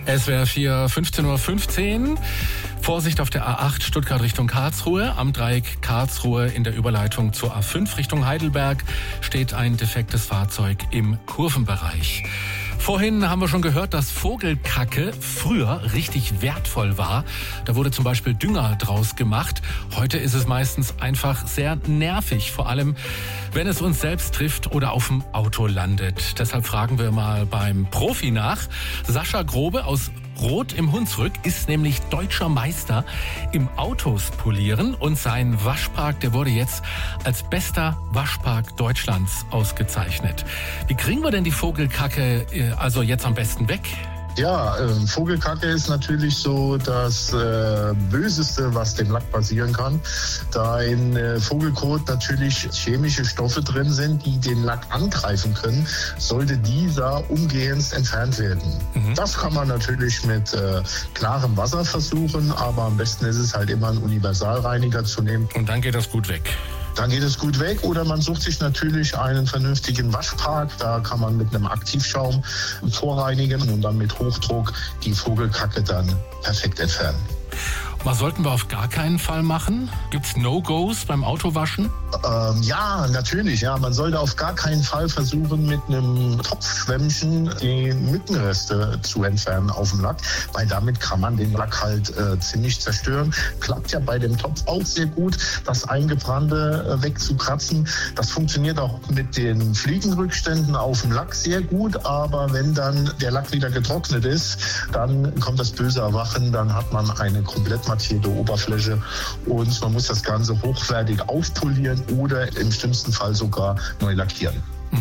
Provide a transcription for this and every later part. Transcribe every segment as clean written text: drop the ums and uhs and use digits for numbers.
SWR 4, 15:15 Uhr. Vorsicht auf der A8 Stuttgart Richtung Karlsruhe. Am Dreieck Karlsruhe in der Überleitung zur A5 Richtung Heidelberg steht ein defektes Fahrzeug im Kurvenbereich. Vorhin haben wir schon gehört, dass Vogelkacke früher richtig wertvoll war. Da wurde zum Beispiel Dünger draus gemacht. Heute ist es meistens einfach sehr nervig, vor allem wenn es uns selbst trifft oder auf dem Auto landet. Deshalb fragen wir mal beim Profi nach. Sascha Grobe aus Roth im Hunsrück ist nämlich deutscher Meister im Autos polieren und sein Waschpark, der wurde jetzt als bester Waschpark Deutschlands ausgezeichnet. Wie kriegen wir denn die Vogelkacke also jetzt am besten weg? Ja, Vogelkacke ist natürlich so das Böseste, was dem Lack passieren kann. Da in Vogelkot natürlich chemische Stoffe drin sind, die den Lack angreifen können, sollte dieser umgehend entfernt werden. Das kann man natürlich mit klarem Wasser versuchen, aber am besten ist es halt immer einen Universalreiniger zu nehmen. Und dann geht das gut weg. Dann geht es gut weg oder man sucht sich natürlich einen vernünftigen Waschpark. Da kann man mit einem Aktivschaum vorreinigen und dann mit Hochdruck die Vogelkacke dann perfekt entfernen. Was sollten wir auf gar keinen Fall machen? Gibt's No-Gos beim Autowaschen? Ja, natürlich. Ja, man sollte auf gar keinen Fall versuchen, mit einem Topfschwämmchen die Mückenreste zu entfernen auf dem Lack, weil damit kann man den Lack halt ziemlich zerstören. Klappt ja bei dem Topf auch sehr gut, das Eingebrannte wegzukratzen. Das funktioniert auch mit den Fliegenrückständen auf dem Lack sehr gut, aber wenn dann der Lack wieder getrocknet ist, dann kommt das böse Erwachen, dann hat man eine komplett mattierte Oberfläche und man muss das Ganze hochwertig aufpolieren oder im schlimmsten Fall sogar neu lackieren.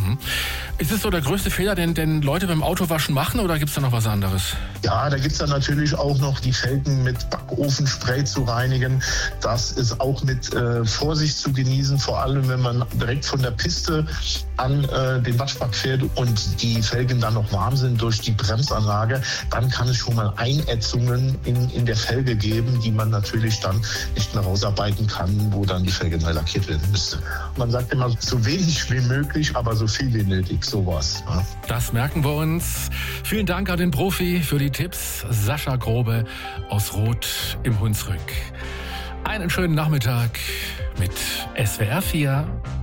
Ist es so der größte Fehler, den Leute beim Autowaschen machen, oder gibt es da noch was anderes? Ja, da gibt es dann natürlich auch noch die Felgen mit Backofenspray zu reinigen. Das ist auch mit Vorsicht zu genießen, vor allem wenn man direkt von der Piste an den Waschpark fährt und die Felgen dann noch warm sind durch die Bremsanlage. Dann kann es schon mal Einätzungen in der Felge geben, die man natürlich dann nicht mehr rausarbeiten kann, wo dann die Felge neu lackiert werden müsste. Man sagt immer, so wenig wie möglich, aber so viel wie nötig, sowas. Ja. Das merken wir uns. Vielen Dank an den Profi für die Tipps. Sascha Grobe aus Roth im Hunsrück. Einen schönen Nachmittag mit SWR 4.